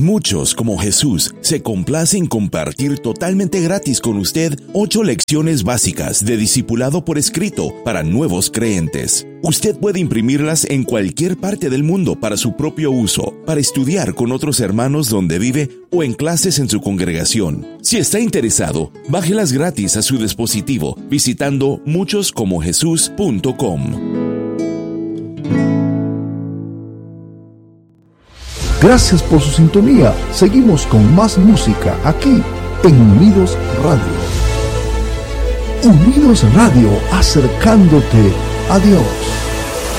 Muchos, como Jesús, se complace en compartir totalmente gratis con usted 8 lecciones básicas de discipulado por escrito para nuevos creyentes. Usted puede imprimirlas en cualquier parte del mundo para su propio uso, para estudiar con otros hermanos donde vive o en clases en su congregación. Si está interesado, bájelas gratis a su dispositivo visitando muchoscomojesus.com. Gracias por su sintonía. Seguimos con más música aquí en Unidos Radio. Unidos Radio, acercándote a Dios.